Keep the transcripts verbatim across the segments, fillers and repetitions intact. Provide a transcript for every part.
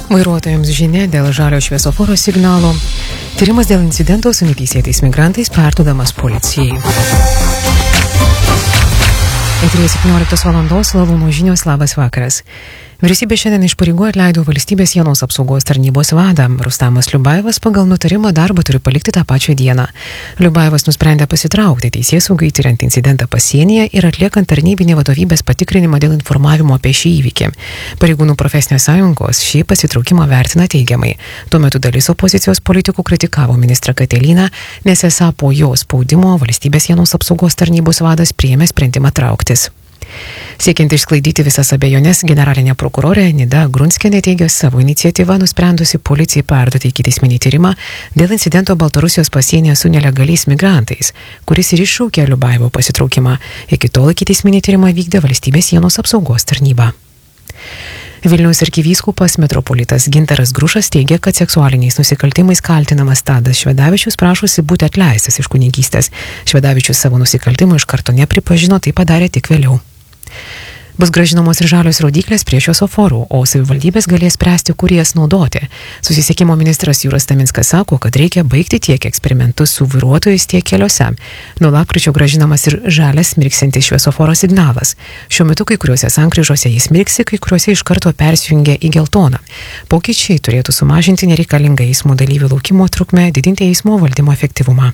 Vairuotojams žinia dėl žalio šviesoforo signalo. Tyrimas dėl incidento su neteisėtais migrantais perduodamas policijai. Eteryje septynioliktos valandos Lalūno žinios, labas vakaras. Vyriausybė šiandien iš pareigų atleido valstybės sienos apsaugos tarnybos vadą. Rustamas Liubajevas pagal nutarimą darbą turi palikti tą pačią dieną. Liubajevas nusprendė pasitraukti teisėsaugai tiriant incidentą pasienyje ir atliekant tarnybinį vadovybės patikrinimą dėl informavimo apie šį įvykį. Pareigūnų profesinės sąjungos šį pasitraukimą vertina teigiamai. Tuo metu dalis opozicijos politikų kritikavo ministrą Katelyną, nes esą po jo spaudimo valstybės sienos apsaugos tarnybos vadas priėmė sprendimą trauktis. Siekiant išsklaidyti visas abejonės, generalinė prokurorė Nida Grunskienė teigia savo iniciatyvą nusprendusi policijai perduoti ikiteisminį tyrimą dėl incidento Baltarusijos pasienyje su nelegaliais migrantais, kuris ir iššaukė Liubajevo pasitraukimą. Iki tol ikiteisminį tyrimą vykdė valstybės sienos apsaugos tarnyba. Vilniaus arkivyskupas metropolitas Gintaras Grušas teigia, kad seksualiniais nusikaltimais kaltinamas Tadas Švedavičius prašosi būti atleistas iš kunigystės. Švedavičius savo nusikaltimų iš karto nepripažino, tai padarė tik vėliau. Bus grąžinamos ir žalios rodyklės prie šviesoforų, o savivaldybės galės spręsti, kur jas naudoti. Susisiekimo ministras Jūras Taminskas sako, kad reikia baigti tiek eksperimentus su vairuotojais, tiek keliuose. Nuo lapkričio grąžinamas ir žalias mirksintis šviesoforo signalas. Šiuo metu kai kuriuose sankryžose jis mirksi, kai kuriuose iš karto persijungia į geltoną. Pokyčiai turėtų sumažinti nereikalingą eismo dalyvių laukimo trukmę, didinti eismo valdymo efektyvumą.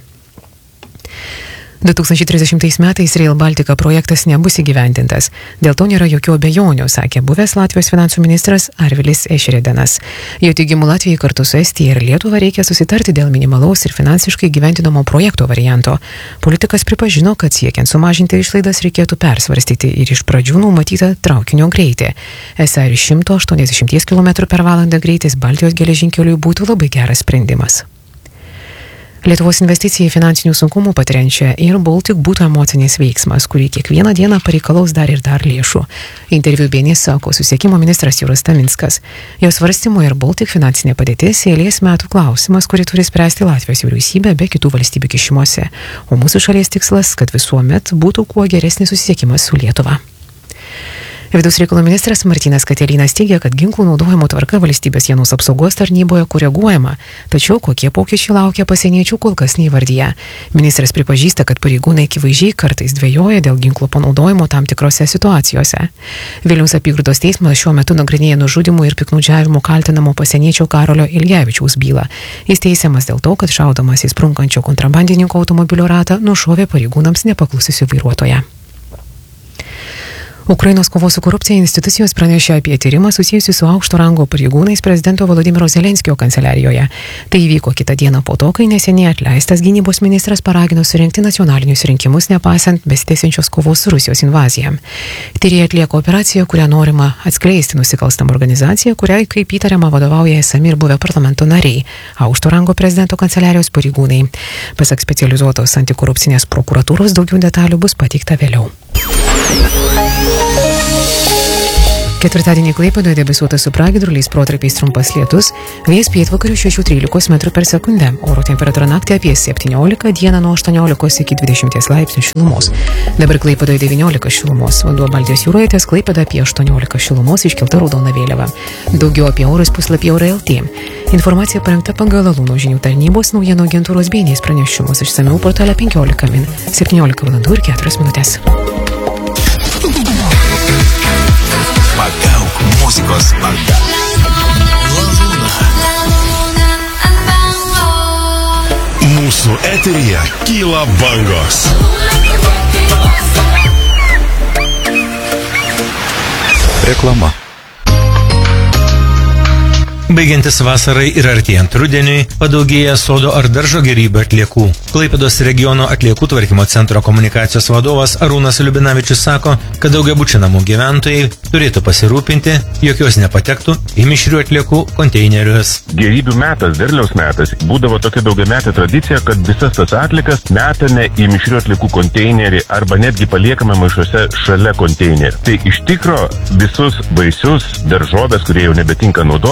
du tūkstančiai trisdešimtais metais Rail Baltica projektas nebus įgyvendintas. Dėl to nėra jokių abejonių, sakė buvęs Latvijos finansų ministras Arvilis Ešeridenas. Jo teigimu, Latvijai kartu su Estija ir Lietuva reikia susitarti dėl minimalaus ir finansiškai gyvendinamo projekto varianto. Politikas pripažino, kad siekiant sumažinti išlaidas reikėtų persvarstyti ir iš pradžių numatytą traukinio greitį. Esą ir šimto aštuoniasdešimties kilometrų per valandą greitis Baltijos geležinkeliui būtų labai geras sprendimas. Lietuvos investicija į finansinių sunkumų patiriančią Air Baltic būtų emocinis veiksmas, kurį kiekvieną dieną pareikalaus dar ir dar lėšų. Interviu B N S sako susisiekimo ministras Jūras Taminskas. Jo svarstymo Air Baltic finansinė padėtis eilės metų klausimas, kurį turi spręsti Latvijos vyriausybė be kitų valstybių kišimosi. O mūsų šalies tikslas, kad visuomet būtų kuo geresnis susisiekimas su Lietuva. Vidaus reikalų ministras Martynas Katelynas teigia, kad ginklų naudojimo tvarka valstybės sienos apsaugos tarnyboje koreguojama, tačiau kokie pokyčiai laukia pasieniečių kol kas neįvardyja. Ministras pripažįsta, kad pareigūnai akivaizdžiai kartais dvejoja dėl ginklo panaudojimo tam tikrose situacijose. Vilniaus apygardos teismas šiuo metu nagrinėja nužudimų ir piknaudžiavimų kaltinamo pasieniečio Karolio Iljevičiaus bylą. Jis teisiamas dėl to, kad šaudamas į sprunkančio kontrabandininko automobilio ratą nušovė pareigūnams nepaklusiusių vairuotoją. Ukrainos kovos su korupcija institucijos pranešė apie tyrimą susijusį su aukšto rango pareigūnais prezidento Volodymyro Zelenskio kanceliarijoje. Tai įvyko kitą dieną po to, kai neseniai atleistas gynybos ministras paragino surengti nacionalinius rinkimus, nepaisant besitęsiančios kovos su Rusijos invazija. Tyrėjai atlieka operaciją, kurią norima atskleisti nusikalstamą organizaciją, kuriai, kaip įtariama, vadovauja esami ir buvę parlamento nariai, aukšto rango prezidento kanceliarijos pareigūnai. Pasak specializuotos antikorupcinės prokuratūros daugiau detalių bus pateikta vėliau. Ketvirtadienį Klaipėdoje debesuota su pragiedruliais, protarpiais trumpas lietus, vėjas pietvakarių šešių trylikos metrų per sekundę, oro temperatūra naktį apie septyniolika, dieną nuo aštuoniolikos iki dvidešimties laipsnių šilumos. Dabar Klaipėdoje devyniolika šilumos, vanduo Baltijos jūroje ties Klaipėda apie aštuoniolika šilumos, iškelta raudona vėliava. Daugiau apie orus puslapyje Ora L T. Informacija parengta pagal Lalūno žinių tarnybos naujienų agentūros B N S pranešimus, išsamiau portale penkiolika min, septyniolika valandų ir keturios minutės. Pagauk muzikos banga. Mūsų eteryje kyla bangos. Reklama. Baigiantis vasarai ir artėjant rudeniui, padaugėja sodo ar daržo gėrybių atliekų. Klaipėdos regiono atliekų tvarkymo centro komunikacijos vadovas Arūnas Liubinavičius sako, kad daugiabučių namų gyventojai turėtų pasirūpinti, jog jos nepatektų į mišrių atliekų konteinerius. Gėrybių metas, derliaus metas, būdavo tokia daugiametė tradicija, kad visas tas atlikas metame į mišrių atliekų konteinerį arba netgi paliekame maišuose šalia konteinerio. Tai iš tikro visus vaisius, daržovės, kurie jau nebetinka naudojimui,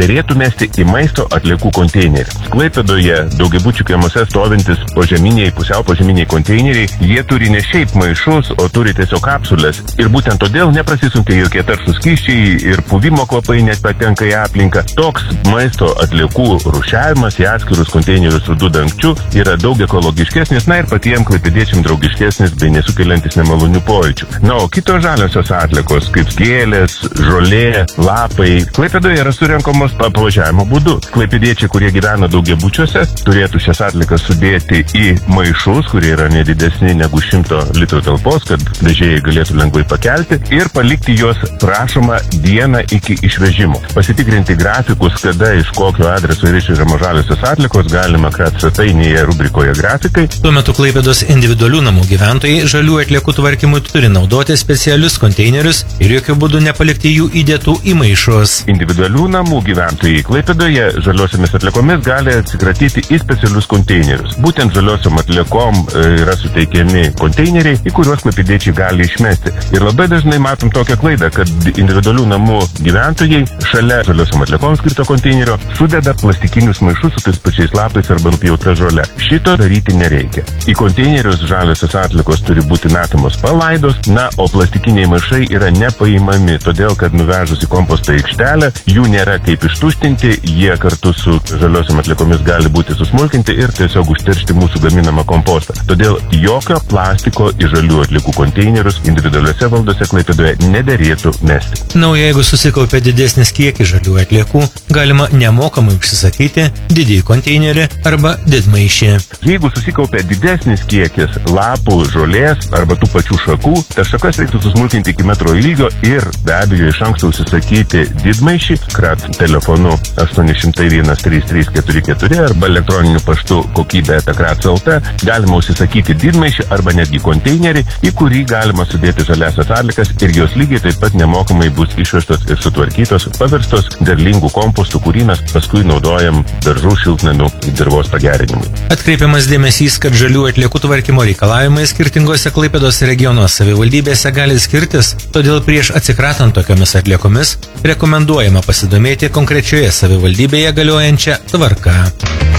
derėtų mesti į maisto atliekų konteinerį. Klaipėdoje daugiabučių kiemuose stovintis požeminiai, pusiau požeminiai konteineriai, jie turi ne šiaip maišus, o turi tiesiog kapsulės. Ir būtent todėl neprasisunkia jokie taršūs skysčiai ir puvimo kvapai net patenka į aplinką. Toks maisto atliekų rūšiavimas į atskirus konteinerius su du dangčiu yra daug ekologiškesnis, na ir patiems klaipėdiečiams draugiškesnis bei nesukeliantis nemalonių pojūčių. Na, o kitos žaliosios atliekos, kaip gėlės, žolė, lapai, Klaipėdoje yra surenkamos apvažiavimo būdu. Klaipėdiečiai, kurie gyvena daugiabučiuose, turėtų šias atliekas sudėti į maišus, kurie yra nedidesni negu šimto litrų talpos, kad vežėjai galėtų lengvai pakelti ir palikti juos prašoma dieną iki išvežimo. Pasitikrinti grafikus, kada iš kokio adreso yra išvežamos žaliosios atliekos, galima krat svetainėje rubrikoje grafikai. Tuo metu Klaipėdos individualių namų gyventojai žalių atliekų tvarkymui turi naudoti specialius konteinerius ir jokių būdų nepalikti jų įdėtų į maišus. Individualių namų gyventojai Klaipėdoje žaliosiomis atliekomis gali atsikratyti į specialius konteinerius. Būtent žaliosiom atliekom yra suteikiami konteineriai, į kuriuos klaipėdiečiai gali išmesti. Ir labai dažnai matom tokią klaidą, kad individualių namų gyventojai šalia žaliosiom atliekom skirto konteinerio sudeda plastikinius maišus su tais pačiais lapais arba nupjauta žole. Šito daryti nereikia. Į konteinerius žaliosios atliekos turi būti metamos palaidos, na, o plastikiniai maišai yra nepaimami, todėl kad nuvežus į komposto aikštelę, jų nėra kaip ištuštinti, jie kartu su žaliosiom atliekomis gali būti susmulkinti ir tiesiog užteršti mūsų gaminamą kompostą. Todėl jokio plastiko į žalių atliekų konteinerius individualiuose valdose Klaipėdoje nederėtų mesti. Na, o jeigu susikaupia didesnis kiekis žalių atliekų, galima nemokamai užsisakyti didįjį konteinerį arba didmaišį. Jeigu susikaupia didesnis kiekis lapų, žolės arba tų pačių šakų, tas šakas reiktų susmulkinti iki metro ilgio ir be abejo iš anksto užsisakyti didmaišį, krat telefonu aštuoni šimtai vienas trys trys keturi keturi arba elektroniniu paštu kokybė eta krat taškas lt galima užsisakyti didmaišį arba netgi konteinerį, į kurį galima sudėti žaliasias atliekas ir jos lygiai taip pat nemokamai bus išvežtos ir sutvarkytos, paverstos derlingų kompostų, kurį mes paskui naudojam daržų šiltnamių dirvos pagerinimui. Atkreipiamas dėmesys, kad žalių atliekų tvarkymo reikalavimai skirtingose Klaipėdos regiono savivaldybėse gali skirtis, todėl prieš atsikratant tokiomis atliekomis rekomenduojama pasidomėti konkrečioje savivaldybėje galiojančią tvarką.